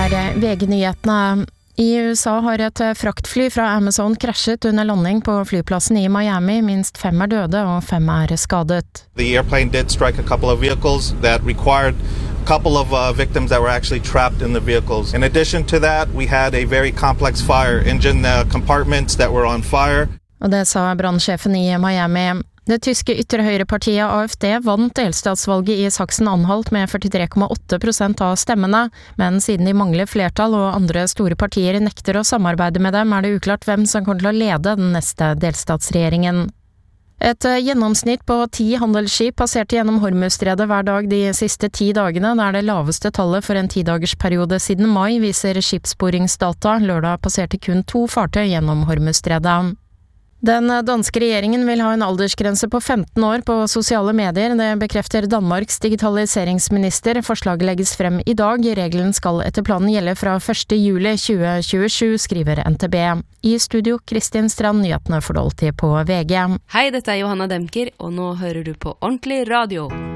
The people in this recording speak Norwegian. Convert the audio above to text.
VG-nyhetene. I USA har et fraktfly fra Amazon krasjet under landing på flyplassen i Miami. Minst 5 døde og 5 skadet. The airplane did strike a couple of vehicles that required a couple of victims that were actually trapped in the vehicles. In addition to that, we had a very complex fire, engine compartments that were on fire. Og det sa brannsjefen i Miami. Det tyske ytterhøyrepartiet AfD vant delstatsvalget i Sachsen-Anhalt med 43,8% av stemmene, men siden de mangler flertall og andre store partier nekter å samarbeide med dem, det uklart hvem som kommer til å lede den neste delstatsregjeringen. Et gjennomsnitt på 10 handelsskip passerte gjennom Hormuzstredet hver dag de siste 10 dagene. Det det laveste tallet for en 10-dagersperiode siden mai, viser skipssporingsdata. Lørdag passerte kun 2 fartøy gjennom Hormuzstredet. Den danske regjeringen vil ha en aldersgrense på 15 år på sosiale medier. Det bekrefter Danmarks digitaliseringsminister. Forslaget legges frem i dag. Regelen skal etter planen gjelde fra 1. juli 2027, skriver NTB. I studio, Kristin Strand, nyhetene fordolti på VG. Hei, dette Johanna Demker, og nå hører du på Ordentlig Radio.